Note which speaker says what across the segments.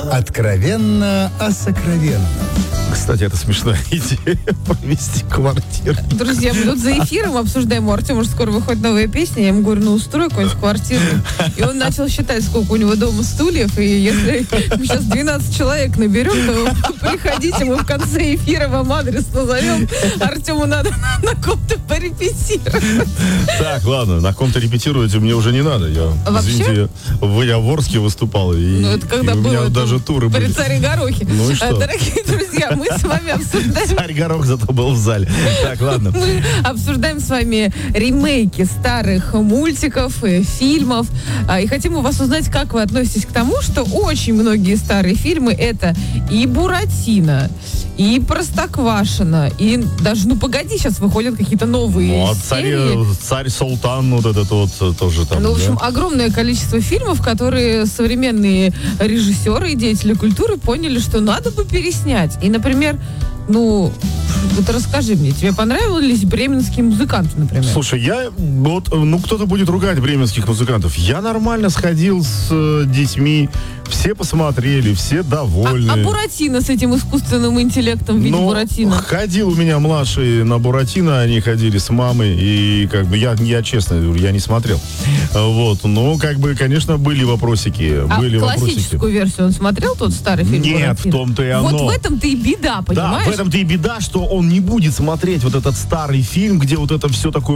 Speaker 1: Откровенно о сокровенном.
Speaker 2: Кстати, это смешная идея повести квартиру.
Speaker 3: Друзья, мы тут за эфиром обсуждаем, у Артема уже скоро выходит новая песня, я ему говорю, ну устрой какую-нибудь квартиру. И он начал считать, сколько у него дома стульев, и если мы сейчас 12 человек наберем, то приходите, мы в конце эфира вам адрес назовем. Артему надо на ком-то порепетировать.
Speaker 2: Так, ладно, на ком-то репетировать мне уже не надо.
Speaker 3: Вообще?
Speaker 2: Я в Орске выступал, и,
Speaker 3: Это когда
Speaker 2: и у меня
Speaker 3: было
Speaker 2: даже туры
Speaker 3: при
Speaker 2: были.
Speaker 3: Царе Горохе.
Speaker 2: Ну и что?
Speaker 3: Дорогие друзья, мы с вами обсуждаем...
Speaker 2: Царь Горох зато был в зале. Так, ладно.
Speaker 3: Мы обсуждаем с вами ремейки старых мультиков, фильмов. И хотим у вас узнать, как вы относитесь к тому, что очень многие старые фильмы это и «Буратино», и «Простоквашино», и даже, ну погоди, сейчас выходят какие-то новые
Speaker 2: Ну, а
Speaker 3: серии.
Speaker 2: царь Султан, вот этот вот тоже там.
Speaker 3: Ну, в общем,
Speaker 2: да?
Speaker 3: огромное количество фильмов, которые современные режиссеры и деятели культуры поняли, что надо бы переснять. И, например, ну, вот расскажи мне, тебе понравились бременские музыканты, например?
Speaker 2: Слушай, кто-то будет ругать бременских музыкантов. Я нормально сходил с детьми, все посмотрели, все довольны.
Speaker 3: А Буратино с этим искусственным интеллектом в виде Буратино?
Speaker 2: Ходил у меня младший на Буратино, они ходили с мамой, и как бы я честно говорю, я не смотрел. Вот, но как бы, конечно, были вопросики.
Speaker 3: Классическую версию он смотрел, тот старый фильм
Speaker 2: Нет,
Speaker 3: Буратино?
Speaker 2: в том-то и оно.
Speaker 3: Вот в этом-то и беда, понимаешь?
Speaker 2: Да, в этом-то и беда, что он не будет смотреть вот этот старый фильм, где вот это все такое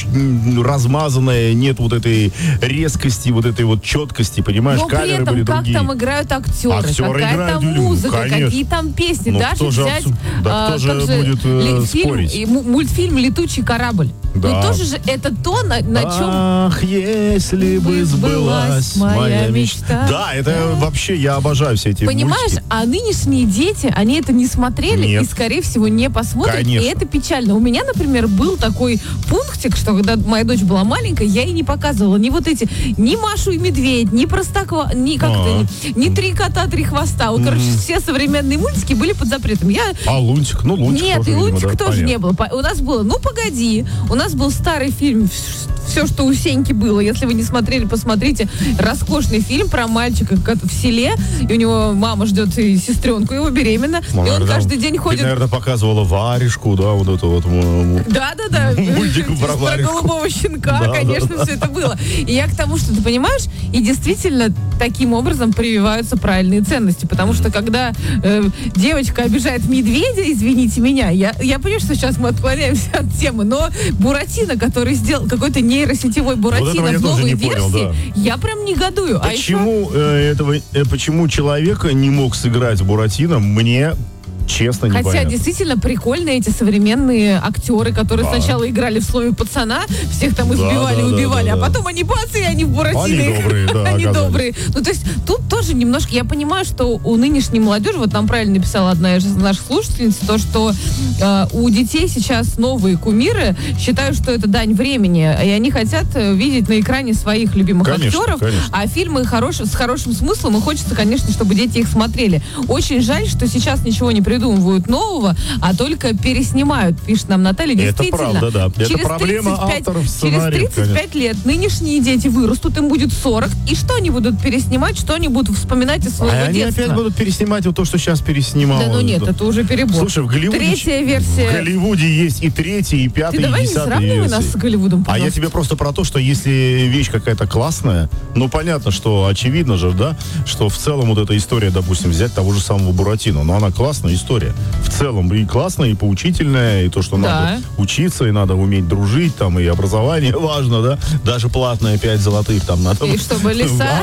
Speaker 2: размазанное, нет вот этой резкости, вот этой вот четкости, понимаешь?
Speaker 3: Но при
Speaker 2: Камеры
Speaker 3: этом
Speaker 2: были
Speaker 3: как
Speaker 2: другие.
Speaker 3: там играют актеры какая
Speaker 2: играют,
Speaker 3: там
Speaker 2: Юлю,
Speaker 3: музыка,
Speaker 2: конечно.
Speaker 3: какие там песни.
Speaker 2: Ну,
Speaker 3: Даже
Speaker 2: кто же
Speaker 3: взять
Speaker 2: кто же будет спорить?
Speaker 3: мультфильм «Летучий корабль».
Speaker 2: Да.
Speaker 3: Ну тоже же это то, на чем...
Speaker 2: Ах, если бы сбылась моя мечта. Да, это вообще, я обожаю все эти
Speaker 3: Понимаешь,
Speaker 2: мультики.
Speaker 3: а нынешние дети, они это не смотрели.
Speaker 2: Нет.
Speaker 3: И, скорее всего, не посмотрят.
Speaker 2: Конечно.
Speaker 3: И это печально. У меня, например, был такой пунктик, что когда моя дочь была маленькая, я ей не показывала ни вот эти, ни Машу и Медведь, ни Простоквашино, ни Три кота, три хвоста. Вот, короче, все современные мультики были под запретом.
Speaker 2: А Лунтик? Ну, Лунтик
Speaker 3: Нет,
Speaker 2: тоже,
Speaker 3: и
Speaker 2: видимо,
Speaker 3: Лунтик
Speaker 2: да,
Speaker 3: тоже
Speaker 2: понятно.
Speaker 3: не было. У нас было «Ну, погоди». У нас был старый фильм «Все, что у Сеньки было». Если вы не смотрели, посмотрите. Роскошный фильм про мальчика в селе. И у него мама ждет и сестренку его беременна. И он каждый день ходит...
Speaker 2: Ты, наверное, показывала варежку, да, вот это вот.
Speaker 3: Да.
Speaker 2: Мультик про варежку.
Speaker 3: голубого щенка,
Speaker 2: Да,
Speaker 3: конечно,
Speaker 2: да.
Speaker 3: все это было. И я к тому, что ты понимаешь, и действительно таким образом прививаются правильные ценности. Потому что когда девочка обижает медведя, извините меня, я понимаю, что сейчас мы отклоняемся от темы, но Буратино, который сделал какой-то нейросетевой Буратино
Speaker 2: я
Speaker 3: в
Speaker 2: тоже
Speaker 3: новой
Speaker 2: не
Speaker 3: версии,
Speaker 2: понял, да.
Speaker 3: я прям негодую.
Speaker 2: Почему человек не мог сыграть Буратино, мне честно не
Speaker 3: Хотя
Speaker 2: понятно.
Speaker 3: действительно прикольные эти современные актеры, которые сначала играли в слове пацана, всех там избивали, убивали, а потом они бац, и они в Буратино.
Speaker 2: Они добрые, да,
Speaker 3: Они
Speaker 2: оказались.
Speaker 3: добрые. Ну, то есть тут тоже немножко, я понимаю, что у нынешней молодежи, вот там правильно написала одна из наших слушательниц, то, что у детей сейчас новые кумиры считают, что это дань времени, и они хотят видеть на экране своих любимых актеров,
Speaker 2: конечно.
Speaker 3: а фильмы с хорошим смыслом, и хочется, конечно, чтобы дети их смотрели. Очень жаль, что сейчас ничего не придумывают нового, а только переснимают, пишет нам Наталья.
Speaker 2: Это
Speaker 3: Действительно.
Speaker 2: правда, да. Это
Speaker 3: Через
Speaker 2: проблема
Speaker 3: 35
Speaker 2: авторов
Speaker 3: Через
Speaker 2: сценариев,
Speaker 3: 35 лет нынешние дети вырастут, им будет 40, и что они будут переснимать, что они будут вспоминать из своего
Speaker 2: они
Speaker 3: детства?
Speaker 2: опять будут переснимать вот то, что сейчас переснималось.
Speaker 3: Да ну нет, это уже перебор.
Speaker 2: Слушай, в Голливуде...
Speaker 3: Третья версия.
Speaker 2: В Голливуде есть и третья, и пятая,
Speaker 3: Ты давай
Speaker 2: и
Speaker 3: не
Speaker 2: десятая
Speaker 3: сравнивай
Speaker 2: версии.
Speaker 3: нас с Голливудом,
Speaker 2: А
Speaker 3: пожалуйста.
Speaker 2: я тебе просто про то, что если вещь какая-то классная, ну понятно, что очевидно же, да, что в целом вот эта история, допустим, взять того же самого Буратино, но она классная история. В целом и классная, и поучительная, и то, что надо учиться, и надо уметь дружить, там, и образование важно, да, даже платное 5 золотых там надо.
Speaker 3: И чтобы лиса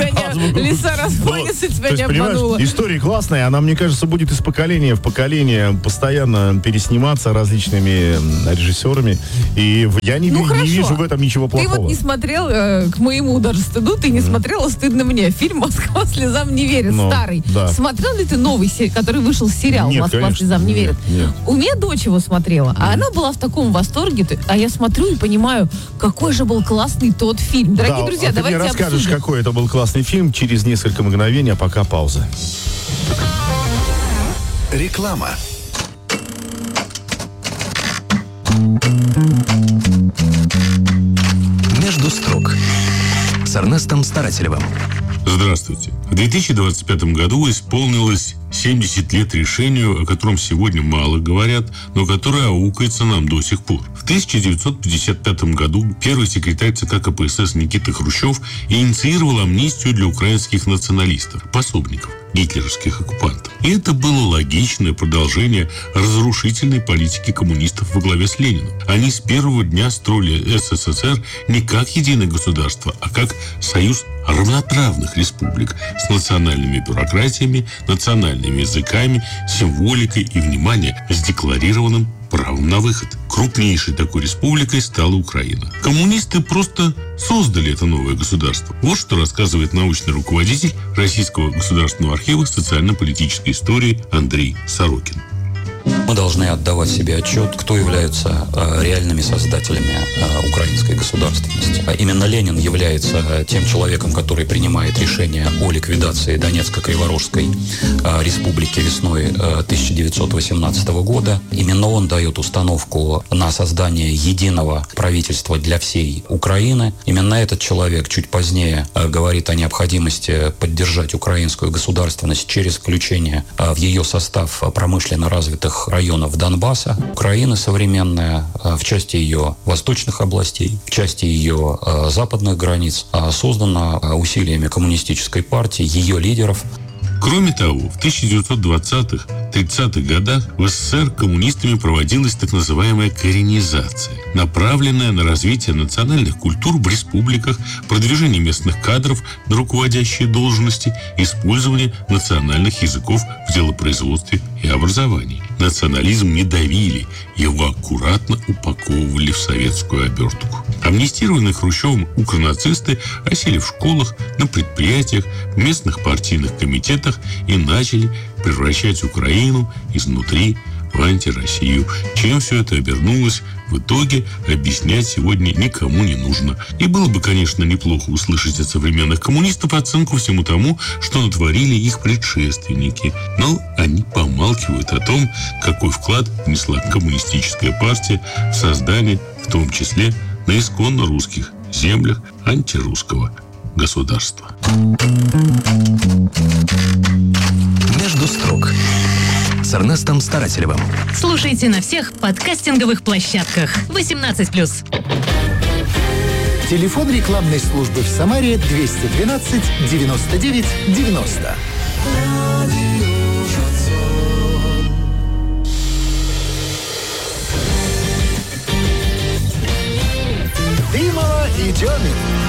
Speaker 3: разбойница тебя не обманула.
Speaker 2: История классная, она, мне кажется, будет из поколения в поколение постоянно пересниматься различными режиссерами, и я не вижу в этом ничего плохого.
Speaker 3: Ты вот не смотрел, к моему даже стыду, ты не смотрела «Стыдно мне». Фильм «Москва слезам не верит», старый.
Speaker 2: Да.
Speaker 3: Смотрел ли ты новый, который вышел сериал
Speaker 2: Нет,
Speaker 3: «Москва
Speaker 2: конечно.
Speaker 3: слезам не верит»?
Speaker 2: Нет.
Speaker 3: У меня дочь его смотрела, а она была в таком восторге, а я смотрю и понимаю, какой же был классный тот фильм. Дорогие друзья,
Speaker 2: ты
Speaker 3: давайте
Speaker 2: мне расскажешь,
Speaker 3: обсудим.
Speaker 2: какой это был классный фильм через несколько мгновений, а пока пауза.
Speaker 1: Реклама.
Speaker 4: «Между строк» с Эрнестом Старателевым. Здравствуйте. В 2025 году исполнилось 70 лет решению, о котором сегодня мало говорят, но которое аукается нам до сих пор. В 1955 году первый секретарь ЦК КПСС Никита Хрущев инициировал амнистию для украинских националистов, пособников гитлеровских оккупантов. И это было логичное продолжение разрушительной политики коммунистов во главе с Лениным. Они с первого дня строили СССР не как единое государство, а как союз равноправных республик с национальными бюрократиями, национальными языками, символикой и, внимание, с декларированным правом на выход. Крупнейшей такой республикой стала Украина. Коммунисты просто создали это новое государство. Вот что рассказывает научный руководитель Российского государственного архива социально-политической истории Андрей Сорокин.
Speaker 5: Мы должны отдавать себе отчет, кто являются реальными создателями украинской государственности. Именно Ленин является тем человеком, который принимает решение о ликвидации Донецко-Криворожской республики весной 1918 года. Именно он дает установку на создание единого правительства для всей Украины. Именно этот человек чуть позднее говорит о необходимости поддержать украинскую государственность через включение в ее состав промышленно развитых районов Донбасса. Украина современная в части ее восточных областей, в части ее западных границ создана усилиями коммунистической партии, ее лидеров.
Speaker 4: Кроме того, в 1920-30-х годах в СССР коммунистами проводилась так называемая коренизация, направленная на развитие национальных культур в республиках, продвижение местных кадров на руководящие должности, использование национальных языков в делопроизводстве и образовании. Национализм не давили, его аккуратно упаковывали в советскую обертку. Амнистированные Хрущевым укронацисты осели в школах, на предприятиях, в местных партийных комитетах и начали превращать Украину изнутри в антироссию. Чем все это обернулось, в итоге объяснять сегодня никому не нужно. И было бы, конечно, неплохо услышать от современных коммунистов оценку всему тому, что натворили их предшественники. Но они помалкивают о том, какой вклад внесла коммунистическая партия в создание, в том числе на исконно русских землях, антирусского государства.
Speaker 1: «Между строк» с Эрнестом Старателевым.
Speaker 6: Слушайте на всех подкастинговых площадках. 18+.
Speaker 7: Телефон рекламной службы в Самаре 212 99 90. Дыма и Демин.